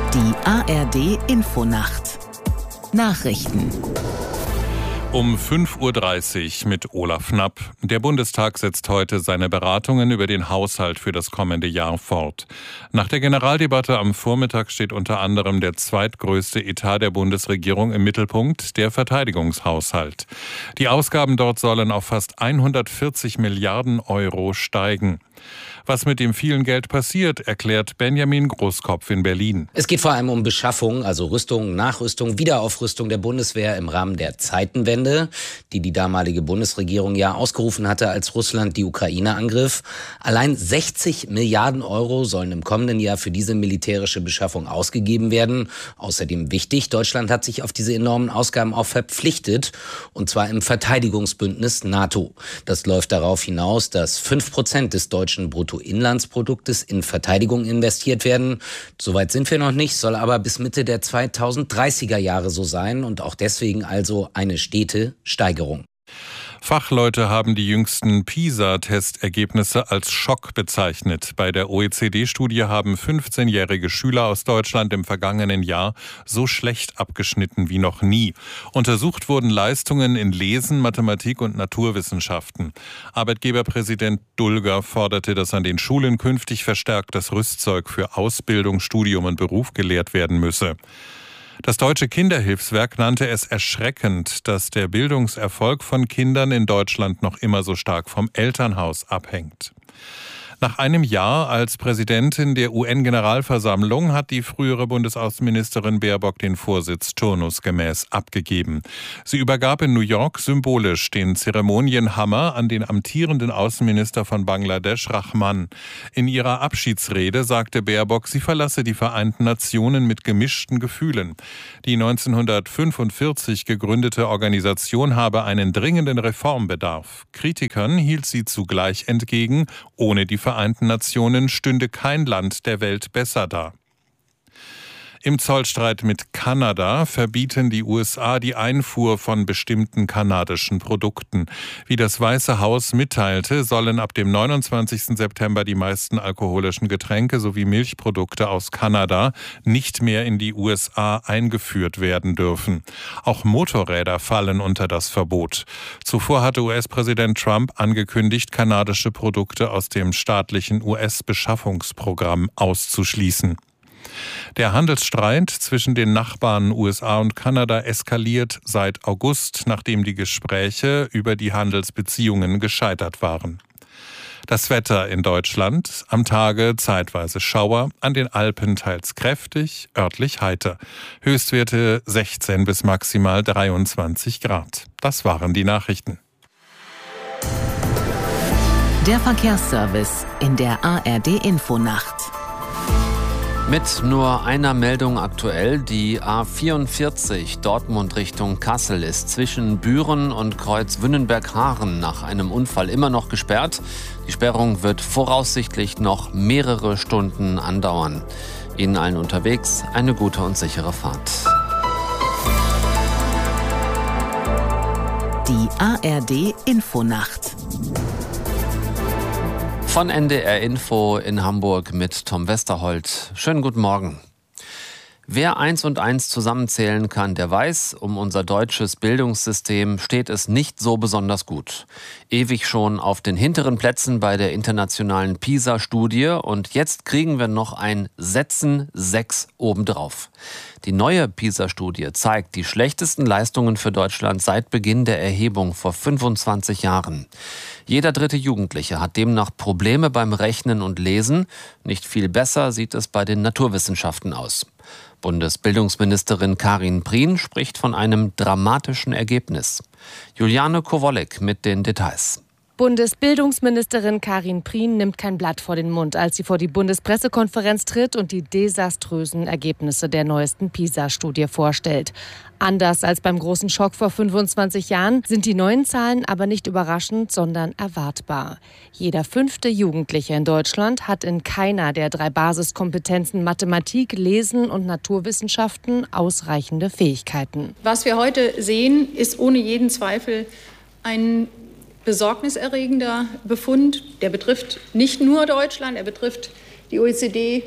Die ARD-Infonacht. Nachrichten. Um 5:30 Uhr mit Olaf Knapp. Der Bundestag setzt heute seine Beratungen über den Haushalt für das kommende Jahr fort. Nach der Generaldebatte am Vormittag steht unter anderem der zweitgrößte Etat der Bundesregierung im Mittelpunkt, der Verteidigungshaushalt. Die Ausgaben dort sollen auf fast 140 Milliarden Euro steigen. Was mit dem vielen Geld passiert, erklärt Benjamin Großkopf in Berlin. Es geht vor allem um Beschaffung, also Rüstung, Nachrüstung, Wiederaufrüstung der Bundeswehr im Rahmen der Zeitenwende, die die damalige Bundesregierung ja ausgerufen hatte, als Russland die Ukraine angriff. Allein 60 Milliarden Euro sollen im kommenden Jahr für diese militärische Beschaffung ausgegeben werden. Außerdem wichtig, Deutschland hat sich auf diese enormen Ausgaben auch verpflichtet, und zwar im Verteidigungsbündnis NATO. Das läuft darauf hinaus, dass 5% des deutschen Bruttoinlandsproduktes in Verteidigung investiert werden. Soweit sind wir noch nicht, soll aber bis Mitte der 2030er Jahre so sein und auch deswegen also eine stete Steigerung. Fachleute haben die jüngsten PISA-Testergebnisse als Schock bezeichnet. Bei der OECD-Studie haben 15-jährige Schüler aus Deutschland im vergangenen Jahr so schlecht abgeschnitten wie noch nie. Untersucht wurden Leistungen in Lesen, Mathematik und Naturwissenschaften. Arbeitgeberpräsident Dulger forderte, dass an den Schulen künftig verstärkt das Rüstzeug für Ausbildung, Studium und Beruf gelehrt werden müsse. Das Deutsche Kinderhilfswerk nannte es erschreckend, dass der Bildungserfolg von Kindern in Deutschland noch immer so stark vom Elternhaus abhängt. Nach einem Jahr als Präsidentin der UN-Generalversammlung hat die frühere Bundesaußenministerin Baerbock den Vorsitz turnusgemäß abgegeben. Sie übergab in New York symbolisch den Zeremonienhammer an den amtierenden Außenminister von Bangladesch, Rahman. In ihrer Abschiedsrede sagte Baerbock, sie verlasse die Vereinten Nationen mit gemischten Gefühlen. Die 1945 gegründete Organisation habe einen dringenden Reformbedarf. Kritikern hielt sie zugleich entgegen, ohne die Vereinten Nationen stünde kein Land der Welt besser da. Im Zollstreit mit Kanada verbieten die USA die Einfuhr von bestimmten kanadischen Produkten. Wie das Weiße Haus mitteilte, sollen ab dem 29. September die meisten alkoholischen Getränke sowie Milchprodukte aus Kanada nicht mehr in die USA eingeführt werden dürfen. Auch Motorräder fallen unter das Verbot. Zuvor hatte US-Präsident Trump angekündigt, kanadische Produkte aus dem staatlichen US-Beschaffungsprogramm auszuschließen. Der Handelsstreit zwischen den Nachbarn USA und Kanada eskaliert seit August, nachdem die Gespräche über die Handelsbeziehungen gescheitert waren. Das Wetter in Deutschland: am Tage zeitweise Schauer, an den Alpen teils kräftig, örtlich heiter. Höchstwerte 16 bis maximal 23 Grad. Das waren die Nachrichten. Der Verkehrsservice in der ARD-Infonacht. Mit nur einer Meldung aktuell: die A44 Dortmund Richtung Kassel ist zwischen Büren und Kreuz Wünnenberg-Haaren nach einem Unfall immer noch gesperrt. Die Sperrung wird voraussichtlich noch mehrere Stunden andauern. Ihnen allen unterwegs eine gute und sichere Fahrt. Die ARD-Infonacht. Von NDR Info in Hamburg mit Tom Westerholt. Schönen guten Morgen. Wer 1 und 1 zusammenzählen kann, der weiß, um unser deutsches Bildungssystem steht es nicht so besonders gut. Ewig schon auf den hinteren Plätzen bei der internationalen PISA-Studie, und jetzt kriegen wir noch ein Setzen 6 obendrauf. Die neue PISA-Studie zeigt die schlechtesten Leistungen für Deutschland seit Beginn der Erhebung vor 25 Jahren. Jeder dritte Jugendliche hat demnach Probleme beim Rechnen und Lesen. Nicht viel besser sieht es bei den Naturwissenschaften aus. Bundesbildungsministerin Karin Prien spricht von einem dramatischen Ergebnis. Juliane Kowolek mit den Details. Bundesbildungsministerin Karin Prien nimmt kein Blatt vor den Mund, als sie vor die Bundespressekonferenz tritt und die desaströsen Ergebnisse der neuesten PISA-Studie vorstellt. Anders als beim großen Schock vor 25 Jahren sind die neuen Zahlen aber nicht überraschend, sondern erwartbar. Jeder 5. Jugendliche in Deutschland hat in keiner der 3 Basiskompetenzen Mathematik, Lesen und Naturwissenschaften ausreichende Fähigkeiten. Was wir heute sehen, ist ohne jeden Zweifel ein besorgniserregender Befund. Der betrifft nicht nur Deutschland, er betrifft die OECD,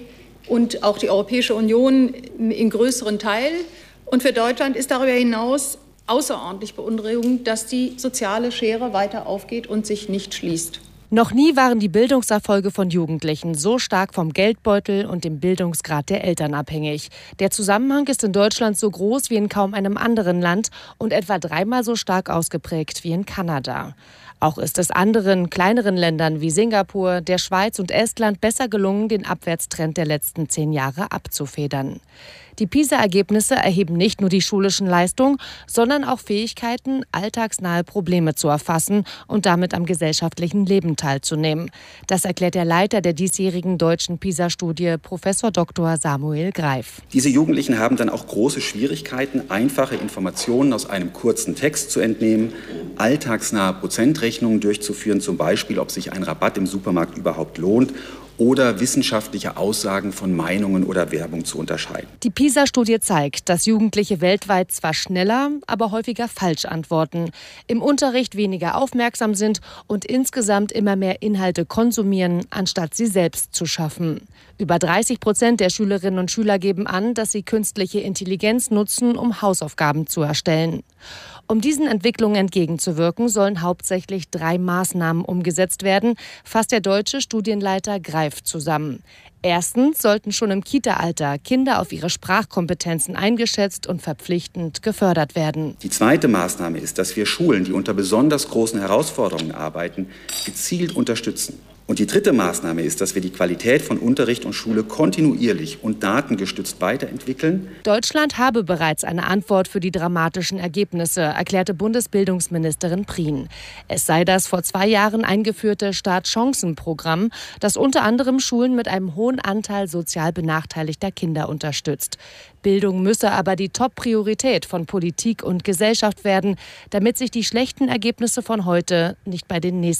und auch die Europäische Union in größeren Teil. Und für Deutschland ist darüber hinaus außerordentlich beunruhigend, dass die soziale Schere weiter aufgeht und sich nicht schließt. Noch nie waren die Bildungserfolge von Jugendlichen so stark vom Geldbeutel und dem Bildungsgrad der Eltern abhängig. Der Zusammenhang ist in Deutschland so groß wie in kaum einem anderen Land und etwa 3-mal so stark ausgeprägt wie in Kanada. Auch ist es anderen, kleineren Ländern wie Singapur, der Schweiz und Estland besser gelungen, den Abwärtstrend der letzten 10 Jahre abzufedern. Die PISA-Ergebnisse erheben nicht nur die schulischen Leistungen, sondern auch Fähigkeiten, alltagsnahe Probleme zu erfassen und damit am gesellschaftlichen Leben teilzunehmen. Das erklärt der Leiter der diesjährigen deutschen PISA-Studie, Prof. Dr. Samuel Greif. Diese Jugendlichen haben dann auch große Schwierigkeiten, einfache Informationen aus einem kurzen Text zu entnehmen, alltagsnahe Prozentrechnungen durchzuführen, zum Beispiel, ob sich ein Rabatt im Supermarkt überhaupt lohnt, oder wissenschaftliche Aussagen von Meinungen oder Werbung zu unterscheiden. Die PISA-Studie zeigt, dass Jugendliche weltweit zwar schneller, aber häufiger falsch antworten, im Unterricht weniger aufmerksam sind und insgesamt immer mehr Inhalte konsumieren, anstatt sie selbst zu schaffen. Über 30% der Schülerinnen und Schüler geben an, dass sie künstliche Intelligenz nutzen, um Hausaufgaben zu erstellen. Um diesen Entwicklungen entgegenzuwirken, sollen hauptsächlich 3 Maßnahmen umgesetzt werden, fasst der deutsche Studienleiter Greif zusammen. Erstens sollten schon im Kita-Alter Kinder auf ihre Sprachkompetenzen eingeschätzt und verpflichtend gefördert werden. Die zweite Maßnahme ist, dass wir Schulen, die unter besonders großen Herausforderungen arbeiten, gezielt unterstützen. Und die dritte Maßnahme ist, dass wir die Qualität von Unterricht und Schule kontinuierlich und datengestützt weiterentwickeln. Deutschland habe bereits eine Antwort für die dramatischen Ergebnisse, erklärte Bundesbildungsministerin Prien. Es sei das vor 2 Jahren eingeführte Startchancenprogramm, das unter anderem Schulen mit einem hohen Anteil sozial benachteiligter Kinder unterstützt. Bildung müsse aber die Top-Priorität von Politik und Gesellschaft werden, damit sich die schlechten Ergebnisse von heute nicht bei den nächsten